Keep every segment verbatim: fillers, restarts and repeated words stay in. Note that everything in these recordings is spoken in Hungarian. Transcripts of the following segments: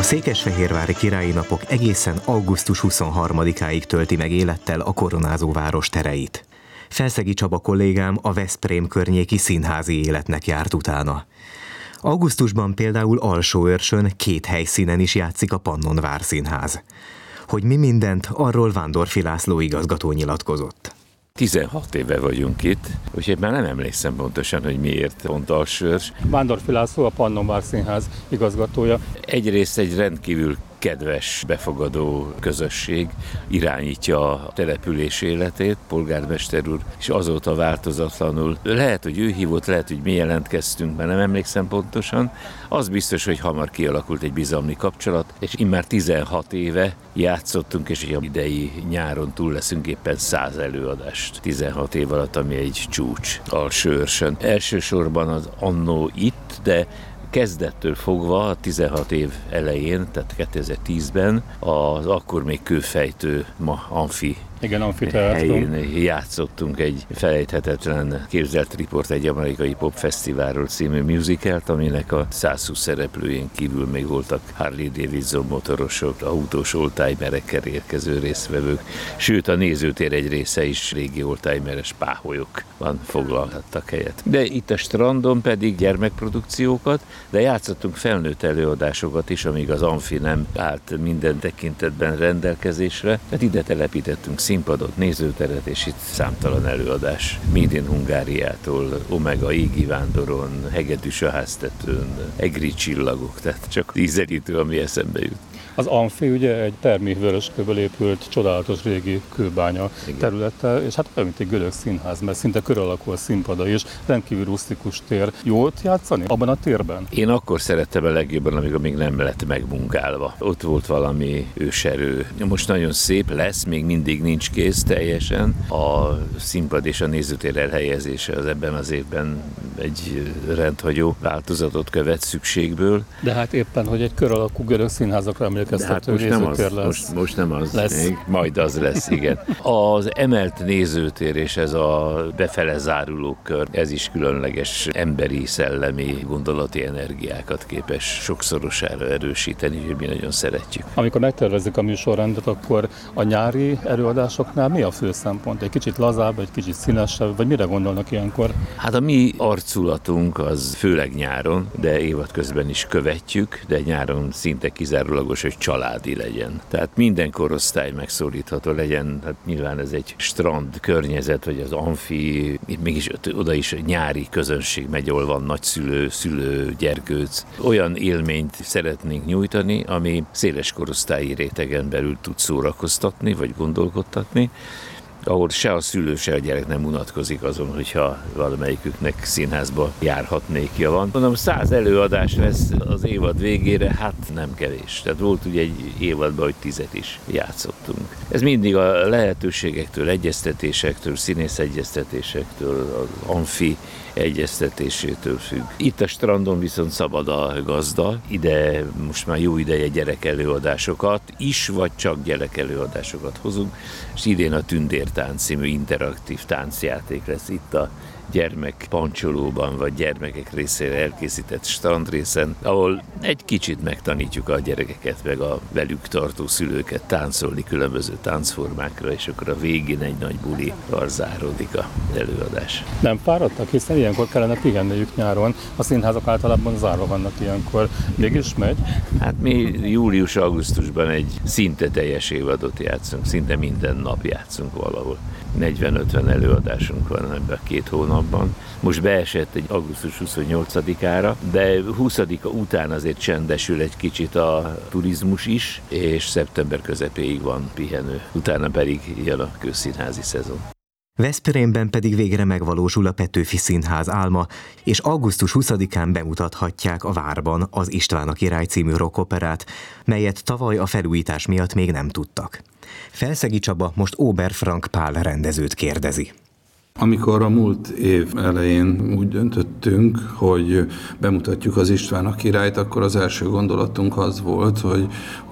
A székesfehérvári királyi napok egészen augusztus huszonharmadikáig tölti meg élettel a koronázó város tereit. Felszegi Csaba kollégám a Veszprém környéki színházi életnek járt utána. Augusztusban például Alsóörsön két helyszínen is játszik a Pannon Várszínház. Hogy mi mindent, arról Vándorffy László igazgató nyilatkozott. tizenhat éve vagyunk itt, úgyhogy már nem emlékszem pontosan, hogy miért pont Alsóörs. Vándorffy László, a Pannon Várszínház igazgatója. Egyrészt egy rendkívül kedves, befogadó közösség irányítja a település életét, polgármester úr, és azóta változatlanul. Lehet, hogy ő hívott, lehet, hogy mi jelentkeztünk, mert nem emlékszem pontosan. Az biztos, hogy hamar kialakult egy bizalmi kapcsolat, és immár tizenhat éve játszottunk, és hogy a idei nyáron túl leszünk éppen száz előadást. tizenhat év alatt, ami egy csúcs Alsóörsön. Elsősorban az annó itt, de kezdettől fogva a tizenhat év elején, tehát kétezer-tízben az akkor még kőfejtő, ma Amfi Igen, amfiteátrum. helyén játszottunk egy felejthetetlen képzelt riport egy amerikai popfesztiválról című musicalt, aminek a százhúsz szereplőjén kívül még voltak Harley Davidson motorosok, autós oldtimerekkel érkező résztvevők, sőt a nézőtér egy része is régi oldtimeres páholyokban foglalhattak helyet. De itt a strandon pedig gyermekprodukciókat, de játszottunk felnőtt előadásokat is, amíg az Amfi nem állt minden tekintetben rendelkezésre, tehát ide telepítettünk színpadot, nézőteret, és itt számtalan előadás. Made in Hungáriától, Omega égi vándoron, Hegedűs a háztetőn, egri csillagok, tehát csak ízelítő, ami eszembe jut. Az Amfi ugye egy termi vöröskőből épült csodálatos régi kőbánya Igen. területe, és hát olyan, mint egy görög színház, mert szinte kör alakú a színpada is, rendkívül rusztikus tér. Jót játszani abban a térben? Én akkor szerettem a legjobban, amikor még nem lett megmunkálva. Ott volt valami őserő. Most nagyon szép lesz, még mindig nincs kész teljesen. A színpad és a nézőtér elhelyezése az ebben az évben egy rendhagyó változatot követ szükségből. De hát éppen, hogy egy kör alakú görög színházakra emlékeztető hát nézőtér lesz. Most, most nem az, lesz. még, majd az lesz, igen. Az emelt nézőtér és ez a befele záruló kör, ez is különleges emberi, szellemi, gondolati energiákat képes sokszorosára erősíteni, hogy mi nagyon szeretjük. Amikor megtervezik a műsorrendet, akkor a nyári előadásoknál mi a fő szempont? Egy kicsit lazább, egy kicsit színesebb, vagy mire gondolnak ilyenkor? Hát a mi arculatunk az főleg nyáron, de évad közben is követjük, de nyáron szinte kizárólagos, hogy családi legyen. Tehát minden korosztály megszólítható legyen, hát nyilván ez egy strand környezet, vagy az Amfi, itt mégis oda is nyári közönség megy, ahol van nagyszülő, szülő, gyerkőc. Olyan élményt szeretnénk nyújtani, ami széles korosztályi rétegen belül tud szórakoztatni, vagy gondolkodtatni, ahol se a szülő, se a gyerek nem unatkozik azon, hogyha valamelyiküknek színházba járhatnékja van. Mondom, száz előadás lesz az évad végére, hát nem kevés. Tehát volt ugye egy évadban, hogy tizet is játszottunk. Ez mindig a lehetőségektől, egyeztetésektől, színész egyeztetésektől, az Amfi egyeztetésétől függ. Itt a strandon viszont szabad a gazda, ide most már jó ideje gyerekelőadásokat is, vagy csak gyerekelőadásokat hozunk, és idén a Tündértánc című interaktív táncjáték lesz itt a gyermek pancsolóban, vagy gyermekek részére elkészített strandrészen, ahol egy kicsit megtanítjuk a gyerekeket, meg a velük tartó szülőket táncolni különböző táncformákra, és akkor a végén egy nagy bulival záródik a előadás. Nem fáradtak, hiszen ilyenkor kellene pihenniük nyáron. A színházak általában zárva vannak ilyenkor. Mégis megy? Hát mi július-augusztusban egy szinte teljes évadot játszunk, szinte minden nap játszunk valahol. negyven-ötven előadásunk van ebben a két hónapban. Most beesett egy augusztus huszonnyolcadikára, de huszadika után azért csendesül egy kicsit a turizmus is, és szeptember közepéig van pihenő. Utána pedig jön a közszínházi szezon. Veszprémben pedig végre megvalósul a Petőfi Színház álma, és augusztus huszadikán bemutathatják a Várban az István a király című rockoperát, melyet tavaly a felújítás miatt még nem tudtak. Felszegi Csaba most Ober Frank Pál rendezőt kérdezi. Amikor a múlt év elején úgy döntöttünk, hogy bemutatjuk az István a királyt, akkor az első gondolatunk az volt, hogy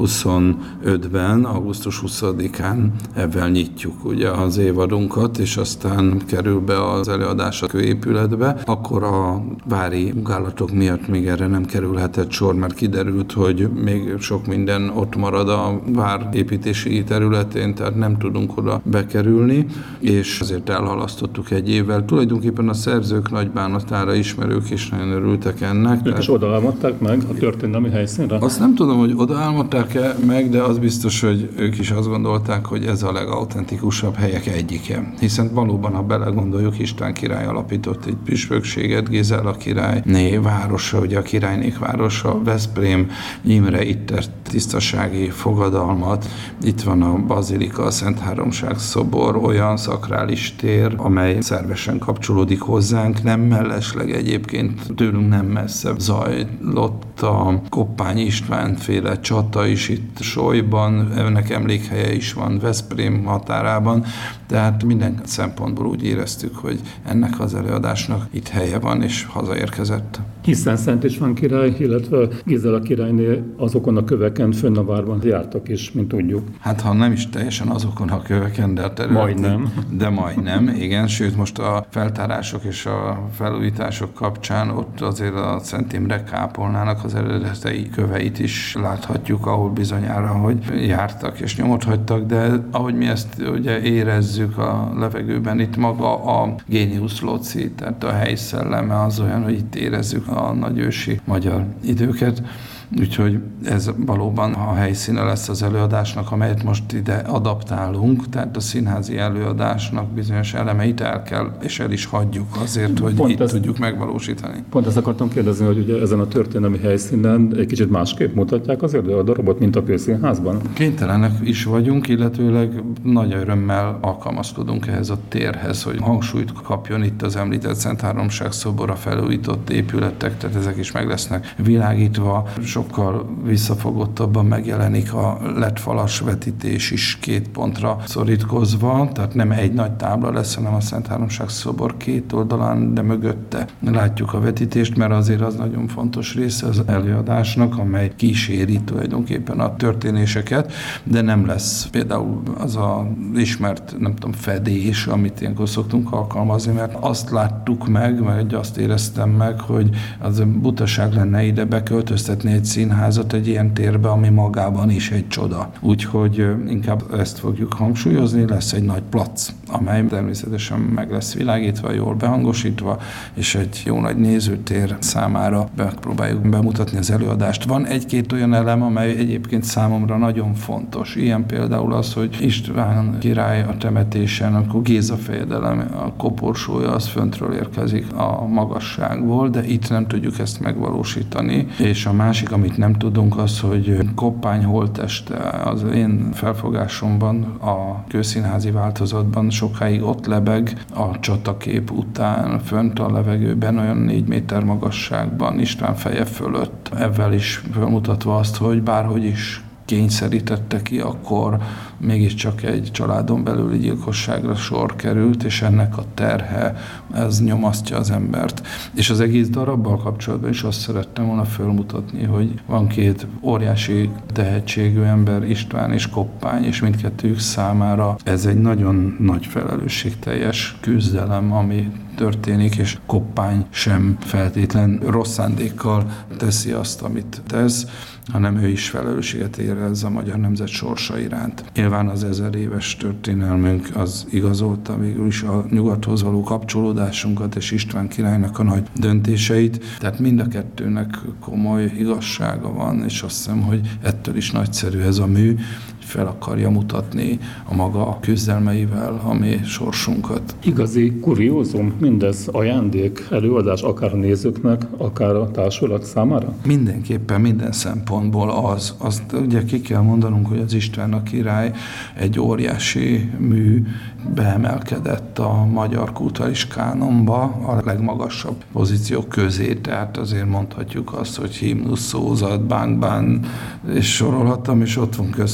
huszonötben, augusztus huszadikán ebben nyitjuk ugye az évadunkat, és aztán kerül be az előadás a kőépületbe. Akkor a vári munkálatok miatt még erre nem kerülhetett sor, mert kiderült, hogy még sok minden ott marad a vár építési területén, tehát nem tudunk oda bekerülni, és azért elhalasztottuk egy évvel. Tulajdonképpen a szerzők nagy bánatára, ismerők is nagyon örültek ennek. Ők is odaálmodták meg a történelmi helyszínre? Azt nem tudom, hogy odaálmodták-e meg, de az biztos, hogy ők is azt gondolták, hogy ez a legautentikusabb helyek egyike. Hiszen valóban, ha belegondoljuk, István király alapított egy püspökséget, Gézála király né városa, ugye a királynék városa, Veszprém, Imre itt tett tisztasági fogadalmat, itt van a bazilika, a Szent Háromság szobor, olyan szakrális tér, amely szervesen kapcsolódik hozzánk, nem mellesleg egyébként tőlünk nem messze zajlott a Koppány István féle csata is itt Solyban, ennek emlékhelye is van Veszprém határában, tehát minden szempontból úgy éreztük, hogy ennek az előadásnak itt helye van, és hazaérkezett. Hiszen Szent István király, illetve Gézála királyné azokon a köveken fönn a várban jártak is, mint tudjuk. Hát ha nem is teljesen azokon a köveken, de a területen. Majdnem. De majdnem, igen, sőt most a feltárások és a felújítások kapcsán ott azért a Szent Imre kápolnának az eredeti köveit is láthatjuk, ahol bizonyára, hogy jártak és nyomot hagytak, de ahogy mi ezt ugye érezzük a levegőben, itt maga a Génius Loci, tehát a helyszelleme az olyan, hogy itt érezzük a nagyősi magyar időket. Úgyhogy ez valóban a helyszíne lesz az előadásnak, amelyet most ide adaptálunk, tehát a színházi előadásnak bizonyos elemeit el kell, és el is hagyjuk azért, hogy pont itt ezt, tudjuk megvalósítani. Pont ezt akartam kérdezni, hogy ugye ezen a történelmi helyszínen egy kicsit másképp mutatják azért a darabot, mint a Kőszínházban? Kénytelenek is vagyunk, illetőleg nagy örömmel alkalmazkodunk ehhez a térhez, hogy hangsúlyt kapjon itt az említett Szent Háromság szobor, a felújított épületek, tehát ezek is meg lesznek világítva, sokkal visszafogottabban megjelenik a lett falas vetítés is két pontra szorítkozva, tehát nem egy nagy tábla lesz, hanem a Szent Háromság szobor két oldalán, de mögötte látjuk a vetítést, mert azért az nagyon fontos része az előadásnak, amely kíséri tulajdonképpen a történéseket, de nem lesz például az a ismert, nem tudom, fedés, amit ilyenkor szoktunk alkalmazni, mert azt láttuk meg, vagy azt éreztem meg, hogy az butaság lenne ide beköltöztetni egy színházat egy ilyen térbe, ami magában is egy csoda. Úgyhogy inkább ezt fogjuk hangsúlyozni, lesz egy nagy plac, amely természetesen meg lesz világítva, jól behangosítva, és egy jó nagy nézőtér számára megpróbáljuk bemutatni az előadást. Van egy-két olyan elem, amely egyébként számomra nagyon fontos. Ilyen például az, hogy István király a temetésen, akkor Géza fejedelem, a koporsója az föntről érkezik a magasságból, de itt nem tudjuk ezt megvalósítani. És a másik, amit nem tudunk, az, hogy Koppány holtteste az én felfogásomban a kőszínházi változatban sokáig ott lebeg a csatakép után, fönt a levegőben, olyan négy méter magasságban, István feje fölött. Ezzel is felmutatva azt, hogy bárhogy is kényszerítette ki, akkor mégiscsak egy családon belüli gyilkosságra sor került, és ennek a terhe, ez nyomasztja az embert. És az egész darabbal kapcsolatban is azt szerettem volna fölmutatni, hogy van két óriási tehetségű ember, István és Koppány, és mindkettőjük számára ez egy nagyon nagy felelősségteljes küzdelem, ami történik, és Koppány sem feltétlen rossz szándékkal teszi azt, amit tesz, hanem ő is felelősséget érez a magyar nemzet sorsa iránt. Nyilván az ezer éves történelmünk az igazolta végül is a nyugathoz való kapcsolódásunkat és István királynak a nagy döntéseit, tehát mind a kettőnek komoly igazsága van, és azt hiszem, hogy ettől is nagyszerű ez a mű, fel akarja mutatni a maga küzdelmeivel a mi sorsunkat. Igazi kuriózum, mindez ajándék, előadás akár a nézőknek, akár a társulat számára? Mindenképpen minden szempontból az. Azt ugye ki kell mondanunk, hogy az István a király egy óriási mű, beemelkedett a magyar kulturális kánonba, a legmagasabb pozíciók közé, tehát azért mondhatjuk azt, hogy himnusz, szózat, bánk-bán, és sorolhattam, és ott van köztük a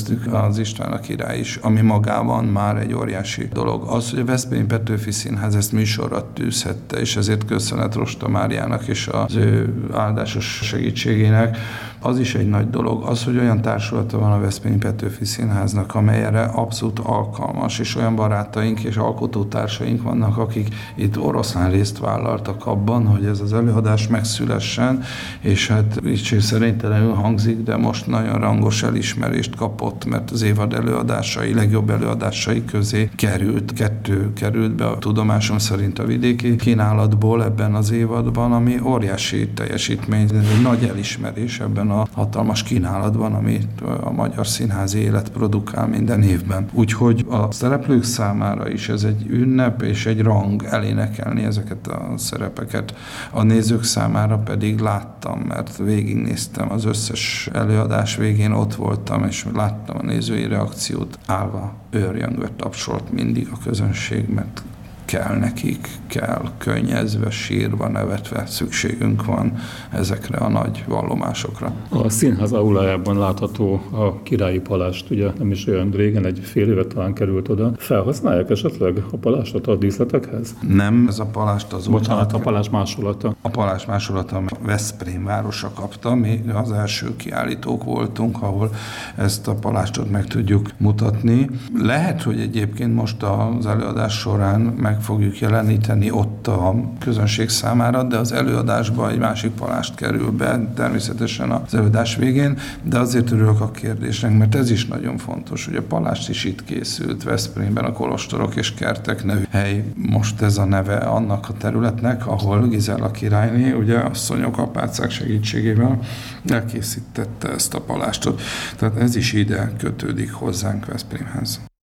az István a király is, ami magában már egy óriási dolog. Az, hogy a Veszprém Petőfi Színház ezt műsorra tűzhette, és ezért köszönet Rosta Máriának és az ő áldásos segítségének, az is egy nagy dolog. Az, hogy olyan társulata van a Veszprém Petőfi Színháznak, amely erre abszolút alkalmas, és olyan barátaink és alkotótársaink vannak, akik itt oroszlán részt vállaltak abban, hogy ez az előadás megszülessen, és hát így szerénytelenül hangzik, de most nagyon rangos elismerést kapott, mert az évad előadásai, legjobb előadásai közé került, kettő került be a tudomásom szerint a vidéki kínálatból ebben az évadban, ami óriási teljesítmény, egy nagy elismerés ebben a hatalmas kínálatban, amit a magyar színházi élet produkál minden évben. Úgyhogy a szereplők számára is ez egy ünnep és egy rang elénekelni ezeket a szerepeket. A nézők számára pedig láttam, mert végignéztem az összes előadás végén, ott voltam, és láttam a nézői reakciót. Állva, őrjöngve tapsolt mindig a közönség, mert kell nekik, kell könnyezve, sírva, nevetve, szükségünk van ezekre a nagy vallomásokra. A színház aulájában látható a Királyi Palást, ugye nem is olyan régen, egy fél éve talán került oda. Felhasználják esetleg a palástot a díszletekhez? Nem, ez a palást az Bocsánat, a palás másolata. A palás másolata Veszprém városa kapta, mi az első kiállítók voltunk, ahol ezt a palástot meg tudjuk mutatni. Lehet, hogy egyébként most az előadás során meg fogjuk jeleníteni ott a közönség számára, de az előadásba egy másik palást kerül be, természetesen az előadás végén, de azért örülök a kérdésnek, mert ez is nagyon fontos, hogy a palást is itt készült Veszprémben, a Kolostorok és Kertek nevű hely, most ez a neve annak a területnek, ahol Gizella királyné, ugye asszonyok, apácák segítségével elkészítette ezt a palástot. Tehát ez is ide kötődik hozzánk Veszprémhez.